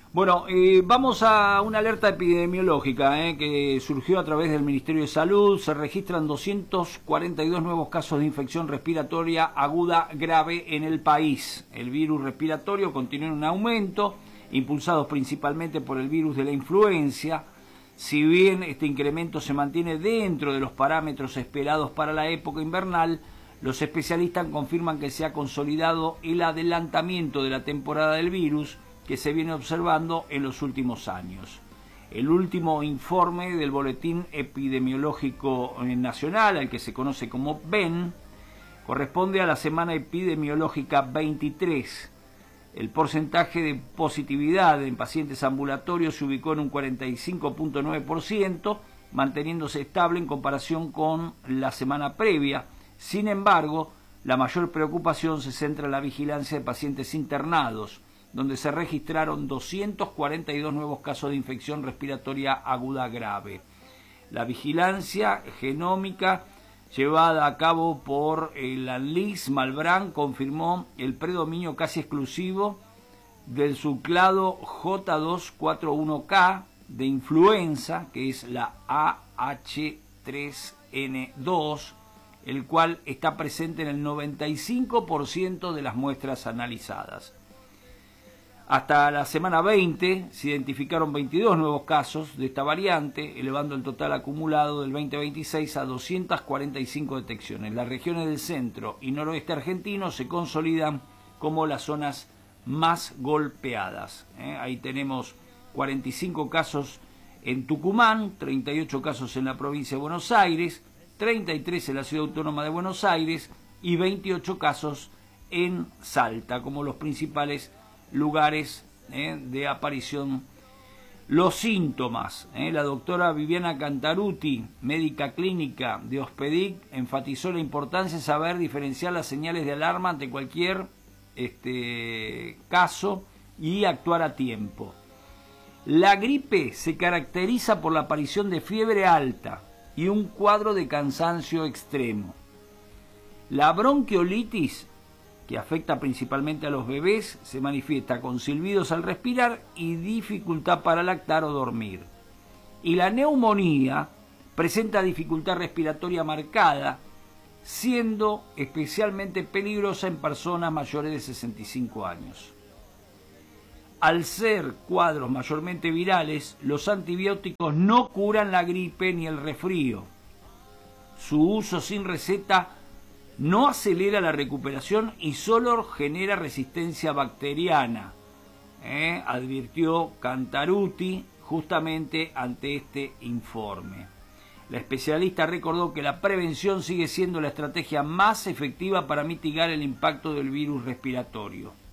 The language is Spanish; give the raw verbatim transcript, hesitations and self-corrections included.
Bueno, eh, vamos a una alerta epidemiológica eh, que surgió a través del Ministerio de Salud. Se registran doscientos cuarenta y dos nuevos casos de infección respiratoria aguda grave en el país. El virus respiratorio continúa en un aumento, impulsados principalmente por el virus de la influencia. Si bien este incremento se mantiene dentro de los parámetros esperados para la época invernal, los especialistas confirman que se ha consolidado el adelantamiento de la temporada del virus que se viene observando en los últimos años. El último informe del Boletín Epidemiológico Nacional, al que se conoce como B E N, corresponde a la semana epidemiológica veintitrés. El porcentaje de positividad en pacientes ambulatorios se ubicó en un cuarenta y cinco punto nueve por ciento, manteniéndose estable en comparación con la semana previa. Sin embargo, la mayor preocupación se centra en la vigilancia de pacientes internados, donde se registraron doscientos cuarenta y dos nuevos casos de infección respiratoria aguda grave. La vigilancia genómica llevada a cabo por el ANLIS Malbrán confirmó el predominio casi exclusivo del subclado J doscientos cuarenta y uno K de influenza, que es la A H tres N dos, el cual está presente en el noventa y cinco por ciento de las muestras analizadas. Hasta la semana veinte se identificaron veintidós nuevos casos de esta variante, elevando el total acumulado del veinte veintiséis a doscientas cuarenta y cinco detecciones. Las regiones del centro y noroeste argentino se consolidan como las zonas más golpeadas. ¿eh? Ahí tenemos cuarenta y cinco casos en Tucumán, treinta y ocho casos en la provincia de Buenos Aires, treinta y tres en la Ciudad Autónoma de Buenos Aires y veintiocho casos en Salta, como los principales lugares eh, de aparición. Los síntomas, eh, la doctora Viviana Cantaruti, médica clínica de Ospedic, enfatizó la importancia de saber diferenciar las señales de alarma ante cualquier este, caso y actuar a tiempo. La gripe se caracteriza por la aparición de fiebre alta y un cuadro de cansancio extremo. La bronquiolitis, que afecta principalmente a los bebés, se manifiesta con silbidos al respirar y dificultad para lactar o dormir. Y la neumonía presenta dificultad respiratoria marcada, siendo especialmente peligrosa en personas mayores de sesenta y cinco años. Al ser cuadros mayormente virales, los antibióticos no curan la gripe ni el resfrío. Su uso sin receta no acelera la recuperación y solo genera resistencia bacteriana, ¿eh? advirtió Cantaruti justamente ante este informe. La especialista recordó que la prevención sigue siendo la estrategia más efectiva para mitigar el impacto del virus respiratorio.